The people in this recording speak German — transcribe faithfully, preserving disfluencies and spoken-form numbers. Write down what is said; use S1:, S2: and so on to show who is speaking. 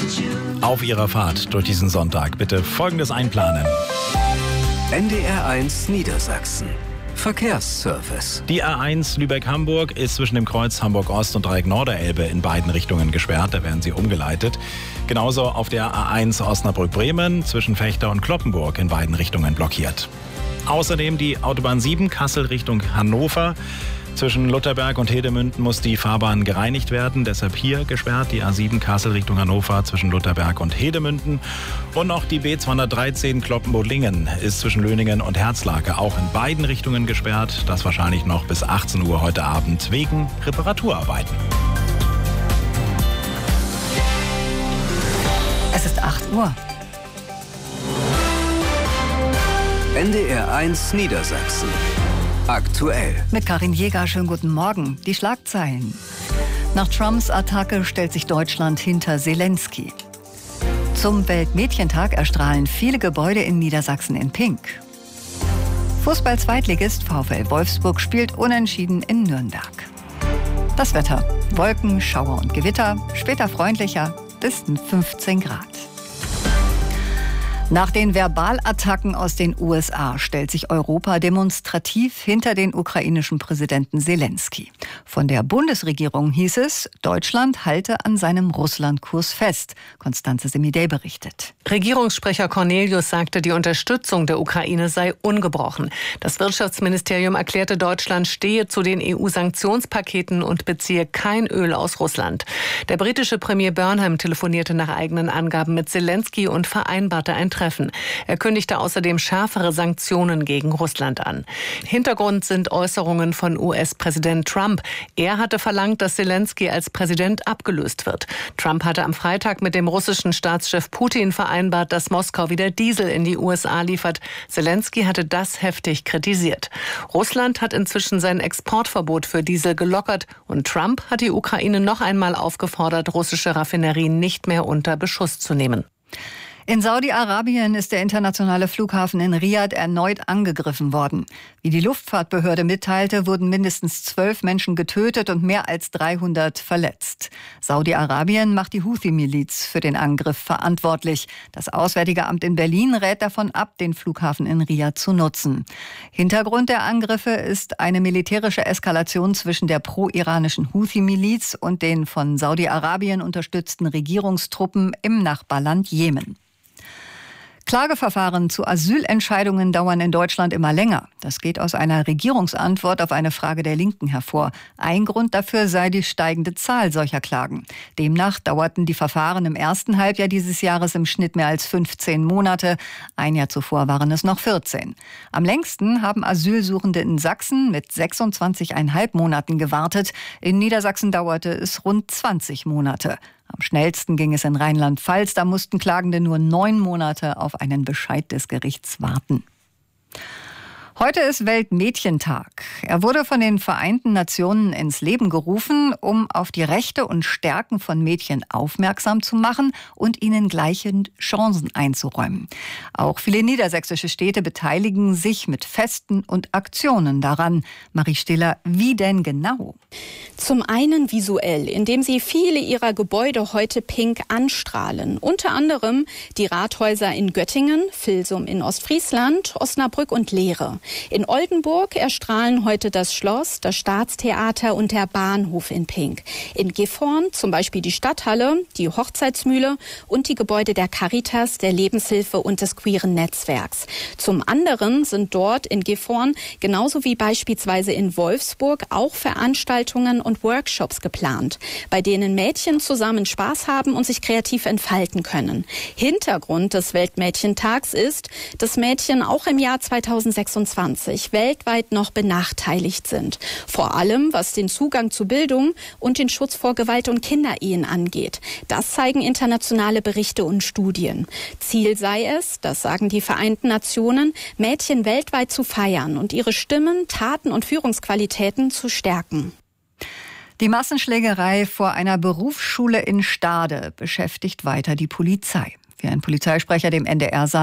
S1: Auf Ihrer Fahrt durch diesen Sonntag bitte Folgendes einplanen.
S2: N D R eins Niedersachsen. Verkehrsservice.
S1: Die A eins Lübeck-Hamburg ist zwischen dem Kreuz Hamburg-Ost und Dreieck Norderelbe in beiden Richtungen gesperrt. Da werden sie umgeleitet. Genauso auf der A eins Osnabrück-Bremen zwischen Vechta und Cloppenburg in beiden Richtungen blockiert. Außerdem die Autobahn sieben Kassel Richtung Hannover. Zwischen Lutherberg und Hedemünden muss die Fahrbahn gereinigt werden. Deshalb hier gesperrt die A sieben Kassel Richtung Hannover zwischen Lutherberg und Hedemünden. Und noch die B zweihundertdreizehn Cloppenburg-Lingen ist zwischen Löningen und Herzlake auch in beiden Richtungen gesperrt. Das wahrscheinlich noch bis achtzehn Uhr heute Abend wegen Reparaturarbeiten.
S3: Es ist acht Uhr.
S2: N D R eins Niedersachsen. Aktuell.
S3: Mit Karin Jäger, schönen guten Morgen. Die Schlagzeilen. Nach Trumps Attacke stellt sich Deutschland hinter Zelensky. Zum Weltmädchentag erstrahlen viele Gebäude in Niedersachsen in Pink. Fußball-Zweitligist VfL Wolfsburg spielt unentschieden in Nürnberg. Das Wetter. Wolken, Schauer und Gewitter. Später freundlicher bis fünfzehn Grad. Nach den Verbalattacken aus den U S A stellt sich Europa demonstrativ hinter den ukrainischen Präsidenten Zelensky. Von der Bundesregierung hieß es, Deutschland halte an seinem Russlandkurs fest. Constanze Semidey berichtet.
S4: Regierungssprecher Cornelius sagte, die Unterstützung der Ukraine sei ungebrochen. Das Wirtschaftsministerium erklärte, Deutschland stehe zu den E U-Sanktionspaketen und beziehe kein Öl aus Russland. Der britische Premier Burnham telefonierte nach eigenen Angaben mit Zelensky und vereinbarte ein Treffen. Er kündigte außerdem schärfere Sanktionen gegen Russland an. Hintergrund sind Äußerungen von U S-Präsident Trump. Er hatte verlangt, dass Zelensky als Präsident abgelöst wird. Trump hatte am Freitag mit dem russischen Staatschef Putin vereinbart, dass Moskau wieder Diesel in die U S A liefert. Zelensky hatte das heftig kritisiert. Russland hat inzwischen sein Exportverbot für Diesel gelockert und Trump hat die Ukraine noch einmal aufgefordert, russische Raffinerien nicht mehr unter Beschuss zu nehmen.
S3: In Saudi-Arabien ist der internationale Flughafen in Riad erneut angegriffen worden. Wie die Luftfahrtbehörde mitteilte, wurden mindestens zwölf Menschen getötet und mehr als dreihundert verletzt. Saudi-Arabien macht die Houthi-Miliz für den Angriff verantwortlich. Das Auswärtige Amt in Berlin rät davon ab, den Flughafen in Riad zu nutzen. Hintergrund der Angriffe ist eine militärische Eskalation zwischen der pro-iranischen Houthi-Miliz und den von Saudi-Arabien unterstützten Regierungstruppen im Nachbarland Jemen. Klageverfahren zu Asylentscheidungen dauern in Deutschland immer länger. Das geht aus einer Regierungsantwort auf eine Frage der Linken hervor. Ein Grund dafür sei die steigende Zahl solcher Klagen. Demnach dauerten die Verfahren im ersten Halbjahr dieses Jahres im Schnitt mehr als fünfzehn Monate. Ein Jahr zuvor waren es noch vierzehn. Am längsten haben Asylsuchende in Sachsen mit sechsundzwanzig Komma fünf Monaten gewartet. In Niedersachsen dauerte es rund zwanzig Monate. Am schnellsten ging es in Rheinland-Pfalz. Da mussten Klagende nur neun Monate auf einen Bescheid des Gerichts warten. Heute ist Weltmädchentag. Er wurde von den Vereinten Nationen ins Leben gerufen, um auf die Rechte und Stärken von Mädchen aufmerksam zu machen und ihnen gleiche Chancen einzuräumen. Auch viele niedersächsische Städte beteiligen sich mit Festen und Aktionen daran. Marie Stiller, wie denn genau?
S5: Zum einen visuell, indem sie viele ihrer Gebäude heute pink anstrahlen. Unter anderem die Rathäuser in Göttingen, Vilsum in Ostfriesland, Osnabrück und Lehre. In Oldenburg erstrahlen heute das Schloss, das Staatstheater und der Bahnhof in Pink. In Gifhorn zum Beispiel die Stadthalle, die Hochzeitsmühle und die Gebäude der Caritas, der Lebenshilfe und des queeren Netzwerks. Zum anderen sind dort in Gifhorn genauso wie beispielsweise in Wolfsburg auch Veranstaltungen und Workshops geplant, bei denen Mädchen zusammen Spaß haben und sich kreativ entfalten können. Hintergrund des Weltmädchentags ist, dass Mädchen auch im Jahr zweitausendsechsundzwanzig weltweit noch benachteiligt sind. Vor allem, was den Zugang zu Bildung und den Schutz vor Gewalt und Kinderehen angeht. Das zeigen internationale Berichte und Studien. Ziel sei es, das sagen die Vereinten Nationen, Mädchen weltweit zu feiern und ihre Stimmen, Taten und Führungsqualitäten zu stärken.
S3: Die Massenschlägerei vor einer Berufsschule in Stade beschäftigt weiter die Polizei. Wie ein Polizeisprecher dem N D R sagt,